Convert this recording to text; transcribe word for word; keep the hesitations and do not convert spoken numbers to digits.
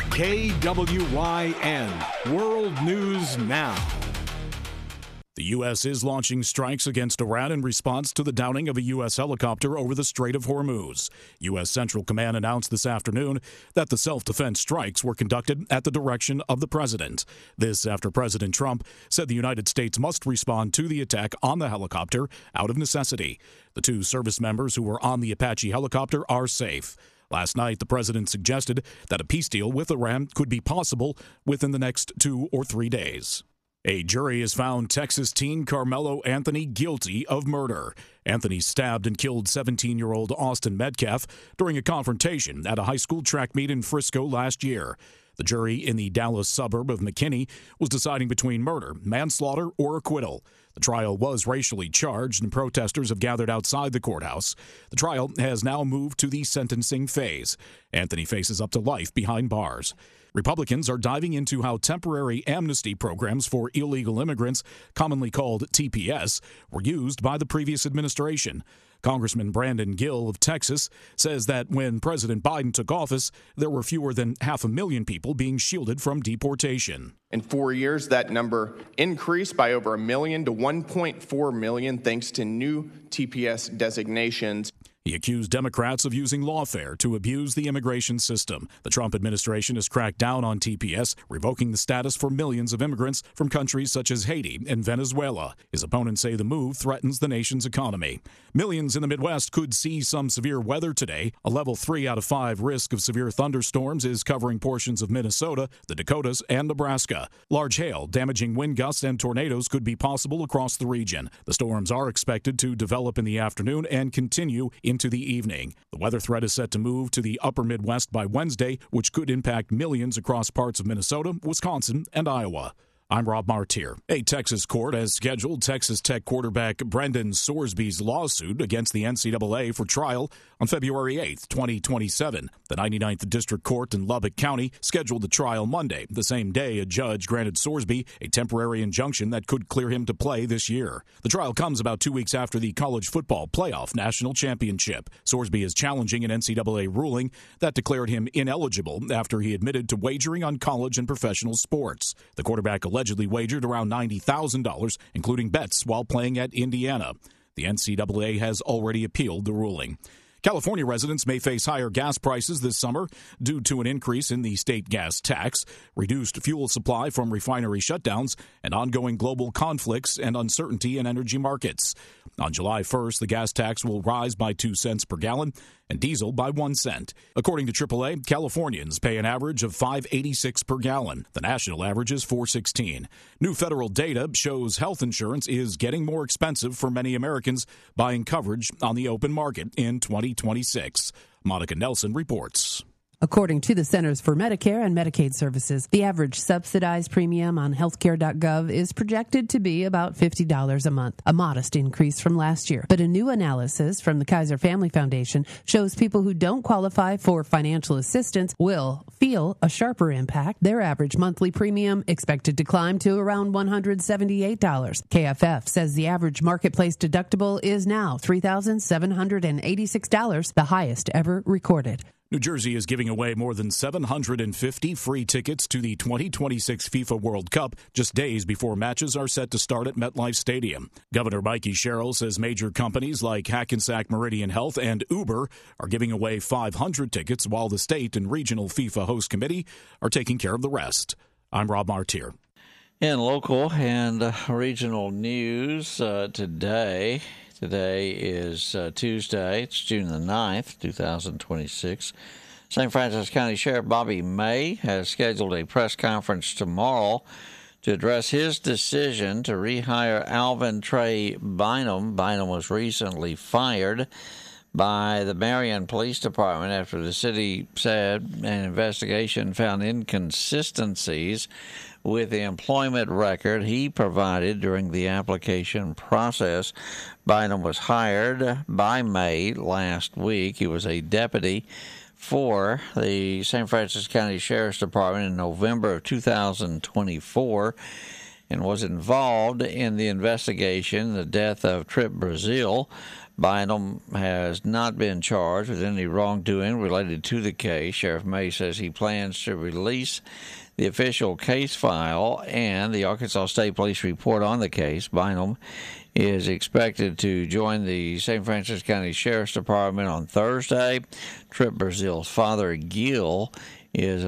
K W Y N World News Now. The U S is launching strikes against Iran in response to the downing of a U S helicopter over the Strait of Hormuz. U S Central Command announced this afternoon that the self-defense strikes were conducted at the direction of the president. This after President Trump said the United States must respond to the attack on the helicopter out of necessity. The two service members who were on the Apache helicopter are safe. Last night, the president suggested that a peace deal with Iran could be possible within the next two or three days. A jury has found Texas teen Carmelo Anthony guilty of murder. Anthony stabbed and killed seventeen-year-old Austin Metcalf during a confrontation at a high school track meet in Frisco last year. The jury in the Dallas suburb of McKinney was deciding between murder, manslaughter, or acquittal. The trial was racially charged, and protesters have gathered outside the courthouse. The trial has now moved to the sentencing phase. Anthony faces up to life behind bars. Republicans are diving into how temporary amnesty programs for illegal immigrants, commonly called T P S, were used by the previous administration. Congressman Brandon Gill of Texas says that when President Biden took office, there were fewer than half a million people being shielded from deportation. In four years, that number increased by over a million to one point four million thanks to new T P S designations. He accused Democrats of using lawfare to abuse the immigration system. The Trump administration has cracked down on T P S, revoking the status for millions of immigrants from countries such as Haiti and Venezuela. His opponents say the move threatens the nation's economy. Millions in the Midwest could see some severe weather today. A level three out of five risk of severe thunderstorms is covering portions of Minnesota, the Dakotas, and Nebraska. Large hail, damaging wind gusts, and tornadoes could be possible across the region. The storms are expected to develop in the afternoon and continue in into the evening. The weather threat is set to move to the upper Midwest by Wednesday, which could impact millions across parts of Minnesota, Wisconsin, and Iowa. I'm Rob Martier. A Texas court has scheduled Texas Tech quarterback Brendan Sorsby's lawsuit against the N C double A for trial on February eighth, twenty twenty-seven. The ninety-ninth District Court in Lubbock County scheduled the trial Monday. The same day, a judge granted Sorsby a temporary injunction that could clear him to play this year. The trial comes about two weeks after the college football playoff national championship. Sorsby is challenging an N C double A ruling that declared him ineligible after he admitted to wagering on college and professional sports. The quarterback allegedly wagered around ninety thousand dollars, including bets, while playing at Indiana. The N C double A has already appealed the ruling. California residents may face higher gas prices this summer due to an increase in the state gas tax, reduced fuel supply from refinery shutdowns, and ongoing global conflicts and uncertainty in energy markets. On July first, the gas tax will rise by two cents per gallon and diesel by one cent. According to triple A, Californians pay an average of five dollars and eighty-six cents per gallon. The national average is four dollars and sixteen cents. New federal data shows health insurance is getting more expensive for many Americans buying coverage on the open market in twenty twenty-six. Monica Nelson reports. According to the Centers for Medicare and Medicaid Services, the average subsidized premium on healthcare dot gov is projected to be about fifty dollars a month, a modest increase from last year. But a new analysis from the Kaiser Family Foundation shows people who don't qualify for financial assistance will feel a sharper impact. Their average monthly premium expected to climb to around one hundred seventy-eight dollars. K F F says the average marketplace deductible is now three thousand seven hundred eighty-six dollars, the highest ever recorded. New Jersey is giving away more than seven hundred fifty free tickets to the twenty twenty-six FIFA World Cup just days before matches are set to start at MetLife Stadium. Governor Mikey Sherrill says major companies like Hackensack Meridian Health and Uber are giving away five hundred tickets, while the state and regional FIFA host committee are taking care of the rest. I'm Rob Martier. In local and uh, regional news uh, today, Today is uh, Tuesday. It's June the ninth, twenty twenty-six. Saint Francis County Sheriff Bobby May has scheduled a press conference tomorrow to address his decision to rehire Alvin Trey Bynum. Bynum was recently fired by the Marion Police Department after the city said an investigation found inconsistencies with the employment record he provided during the application process. Bynum was hired by May last week. He was a deputy for the Saint Francis County Sheriff's Department in November of two thousand twenty-four and was involved in the investigation, the death of Trip Brazil. Bynum has not been charged with any wrongdoing related to the case. Sheriff May says he plans to release the official case file and the Arkansas State Police report on the case. Bynum is expected to join the Saint Francis County Sheriff's Department on Thursday. Trip Brazil's father, Gil, is